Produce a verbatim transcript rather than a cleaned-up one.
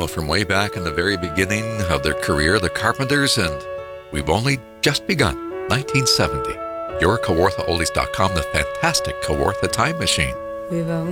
Well, from way back in the very beginning of their career, the Carpenters, and we've only just begun, nineteen seventy. Your Kawartha Oldies dot com, the fantastic Kawartha Time Machine. We've only